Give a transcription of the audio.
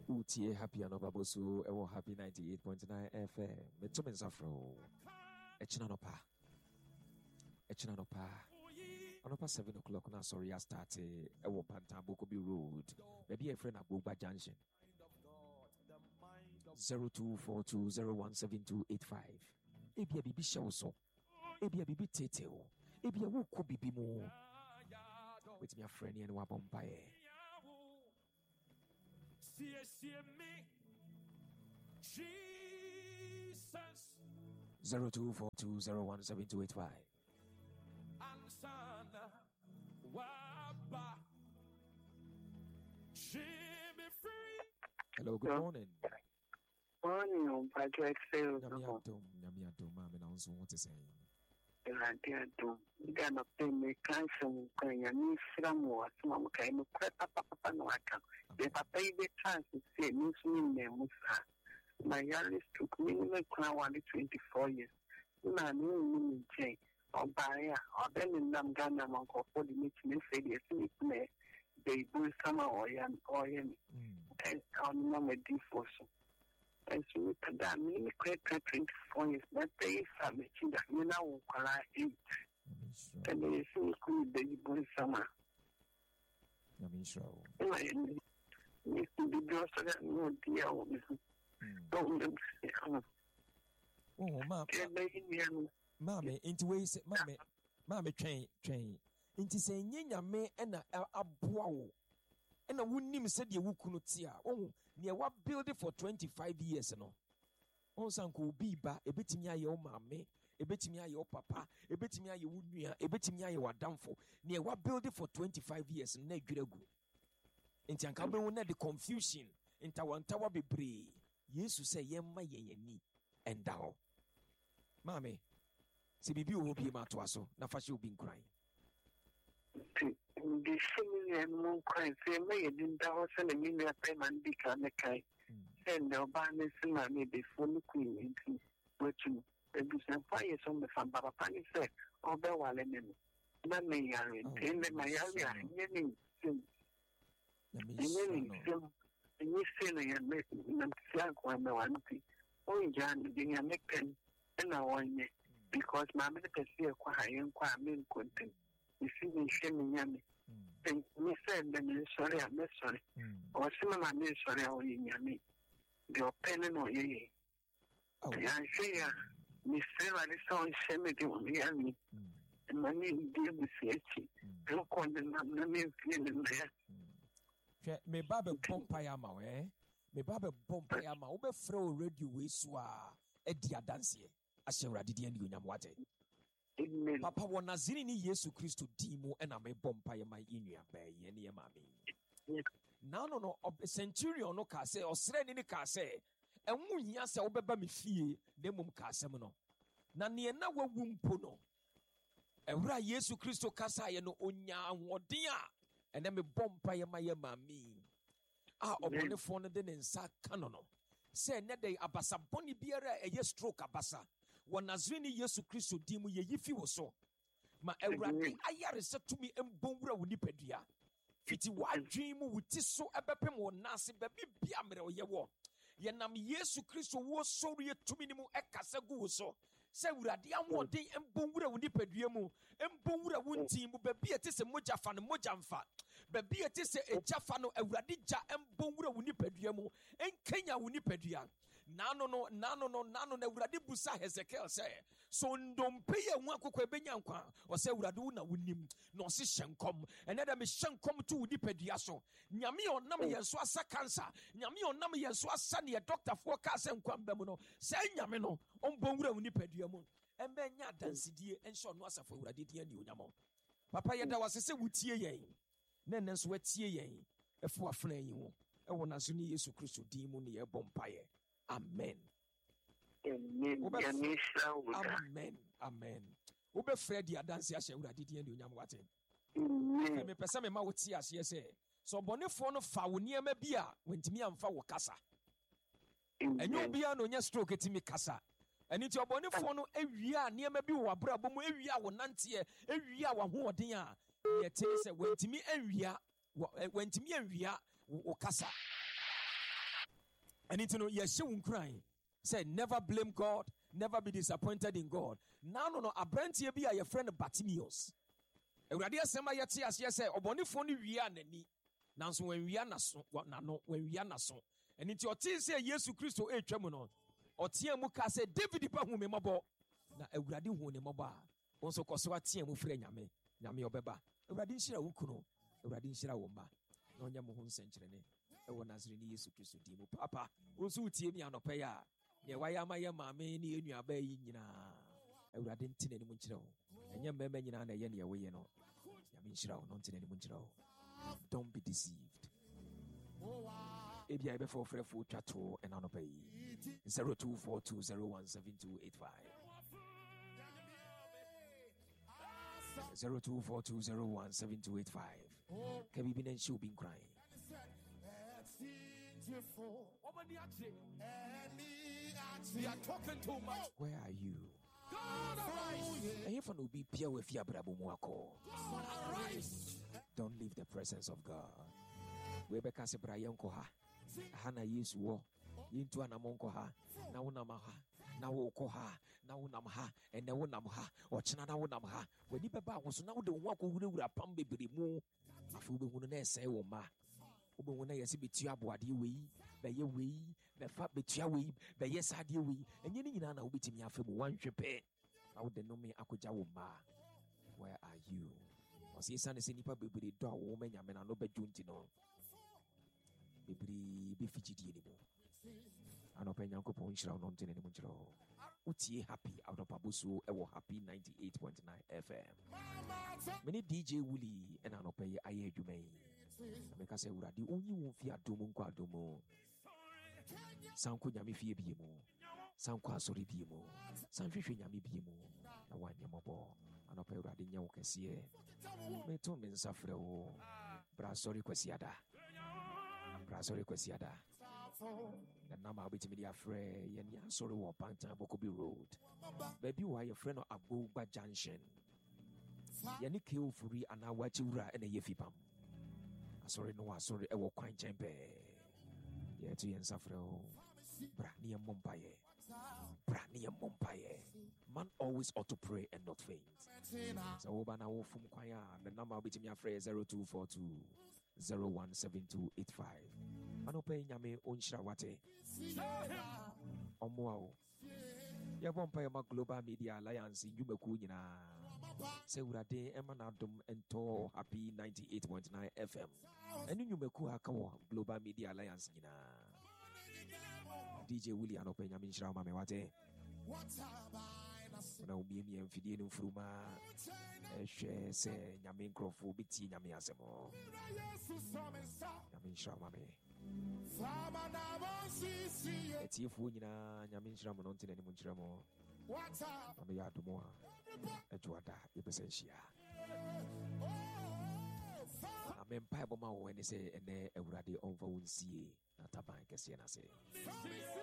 Utie happy anobabosu ewo happy 98.9 FM. Metumen safro. Echinanopa. Anopa 7 o'clock na sorry I start ewo Pantambokobi Road. Maybe a friend at Boba Junction. 0242017285. Ebia bibi shawso. Ebia bibi teteo. Ebia wuko bibi mo. With me friend and wabompaye. See me, Jesus. 0242017285. Ansana waba. Shimmy free. Hello, good morning. Morning, Patrick Sales. Namiatum, Mamma, and also what to say. I do. You got pay me cancel going and me from what some kind of crap up and waka. If I pay the chance to say, Miss Minna, my youngest took minimum crown 24 years. No, no, change. Or buyer, or then in Namgana, Uncle for the meeting, say, yes, they do summer or yan, and on Mamma default. And so we can that mean quite 24 years, but they is a machine that you now call 8. And they see good baby boy summer. I'm sure. You could be just that no dear woman. Don't them say, oh, Mammy, into ways, Mammy, train. Into saying, Yenya me and a bow. And I wouldn't said you couldn't see. Oh, near what building for 25 years, no. On Sanko Biba, a bit me your mammy, a bit me your papa, a bit me your wood, a bit me your downfall. Near what building for 25 years, and Negrego. In Tiancabe, the confusion, in Tawantawa be brave. Yes, you say, Yemma ye and thou. Mammy, see, baby will be my twasso, Nafashu been crying. The singing and moon crying, say, may it in Dallas and a million payment become a kind. And the Obama Simani before the Queen into which maybe some fires on the fan, but Pani said, oh, the one and then may are in my area, and you say, and make them flag when no one thing. Oh, John, being a make pen, and I want it because my minister here quite and quite mean content. You see me shaming yummy. And me said, then sorry, I'm not sorry. Or some of my sorry, I'll yummy. Your pen or ye. I say, Miss Sarah, this song shaming yummy. And my name dear Miss Yeti. Don't call the name feeling there. Me Baba Bompayama, eh? Me Baba Bompayama, Obe Fro Radio Weswa, Edia Dancie, Ashera Didian Yunamwate. Papa wanazini ni Yesu Kristo dimu ena me bompa my inua be ye ne mami. No centurion no ka se osre ni ka se enwu hia se obeba me fie na mum ka asem no. Na ne na wawu mpo no. Ewura Yesu Kristo kasa ye no onya ahoden a ena me bompa ye mami. Obonefo no de ne nsa kano no. Se ne dey abasa boni biara eye stroke abasa. Wanazrini Yesu Kristo dimu ye yifi woso. Ma ewrade ayare se tumi embonwura woni padua. Fiti wadwimu wutiso ebepem wonase bebi bia mere oyewo. Ye nam Yesu Kristo wo sori tumi nimu ekasa gu woso. Se ewrade amode embonwura woni padua mu, embonwura wonti mu bebi etese moja fa no moja mfa. Bebi etese ejafa no ewrade ja embonwura woni padua mu, enkenya woni padua. Nano na ewurade busa Hezekiel say so ndompe ye hu akokọ ebenya nkwa o say ewurade wu na wunim na o se hyenkom ene da me hyenkom to wudi padua so nyame onam ye so asa cancer nyame onam ye so asa ne doctor fo ka se nkwa mbam no say nyame no ombonwura wuni padua mu embe nya dansidie enhye no asafo ewurade dia ni onyamo papa ye da wasese wutie yen na nenso watie yen efo afena yin wo ewo na so ni Yesu Kristo din mu ne ye bompaye. Amen. Amen. Ube Freddy adansi ashe ura didi endi unyam wate. Me pesa me ma woti ashe se. So bonefo no fa wo niema bia wentimi amfa wo kasa. Enyo bia no nya stroke etimi kasa. Eni ti obonefo no ewia niema bi wo abrabo mu ewia wo nante ewia wo hoɔden a ye te se wentimi ewia wo kasa. And it's no yeshun crying. Say never blame God, never be disappointed in God. Now no abrantie bi a your friend Bartimaeus. Ewurade asema yete ase say obonifo no wia nani. Nanso wen wia naso na no wen wia naso. And it's your tea say Yesu Kristo etwam no. Otie mu ka say David ba hu me mabo. Na Ewurade hu ne mabo a. Onso koso atie mu frɛ nyame. Nyame obeba. Ewurade nhyira wo kuno. Ewurade nhyira wo ma. Na onya mo ho nsenkyerene. Ewo Nazarene Yesu Kristo di mu papa. Onso utie mi anopa ya. Ye waya ma ye maame ne enua ba yi nyina. Ewurade ntine ne mu nkyerɛ wo. Enye mmɛmɛ nyina na ye ne ye wo ye no. Nyame nhyira wo no ntine ne mu nkyerɛ wo. Don't be deceived. Ebia ebe for frefo twato and anopa yi. 0242017285. 0242017285. Kebi bin show been crying. We are talking too much. Where are you? God arise. And if I will be pure with Yabrabu Mwako, God arise. don't leave the presence of God. Webeka Sebrayan Koha, Hana Yiswo, into an Amonkoha, Naunamaha, Naukoha, Naunamha, and Naunamha, or Chananamha. When Nibaba was now the walk who would have pumped the moon, a fool who say, O ma. When I see Bitiabu, by your way, the fat Bitiawi, by yes, I deal we, and Yenina will be to me after one trip. I would know me Akujawuma. Where are you? Was his son is in Nipa Bibri dog woman, Yaman, and no bedjuntino. Bibri be fidgety anymore. An open young couple shall not in any munchro. Uti happy out of Pabusu, ever happy 98.9 FM. Many DJ Willie and an open I hear you may. Make us say, the only one fear Domunqua Domo. Sound could yami fear bimo. Sound quasori bimo. Sound fish yami bimo. A one yamobo. An opera de Yawacasie. Me to men suffer. Brasori quasiada. Brasori quasiada. The number of it media fray, and ya sorry, war Panta Bokobi Road. Baby, why your friend of Abuba Junction? Yani kill free and I watch you and a yefipam. Sorry, no, sorry, I will quite chamber. Yet, you and Safro. Brania Mumpaye. Brania Mumpaye. Man always ought to pray and not faint. So, Obana from Kwaya, the number between your phrase 0242-017285. Anope Yame Unshrawate. Omoao. Yabompire Global Media Alliance, Yumakuna. Say Urade Emanadum and Tor Happy 98.9 FM. And you Yumaku Akawa Global Media Alliance Gina. DJ Willie and Open Yamin Shrama Mewate. Now be me and Fidian Fruma. She say Yamin Crofu Biti Yamiasemo. Yamin Shrama me. It's if we Yamin Shrama non to any Munchamo. Amiadumoa. Edwada, Ibesensia. Amen. Bible when they say, and they already over will see. Not a bank, as I say.